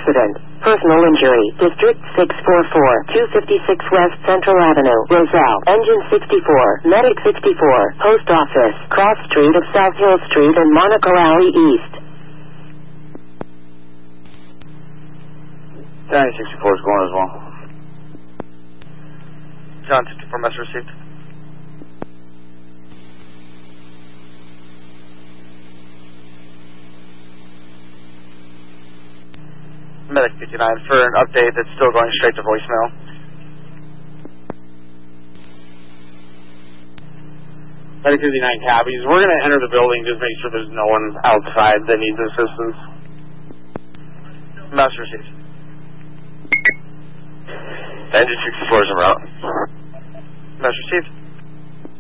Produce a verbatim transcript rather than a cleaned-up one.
accident. Personal injury. District six four four, two fifty-six West Central Avenue, Roselle. Engine sixty-four, Medic sixty-four, Post Office, Cross Street of South Hill Street and Monaco Alley East. County sixty-four is going as well. John sixty-four, message received. Medic fifty-nine for an update that's still going straight to voicemail. Medic fifty-nine copies. We're going to enter the building, just make sure there's no one outside that needs assistance. Message received. Engine sixty-four is en route. Message received.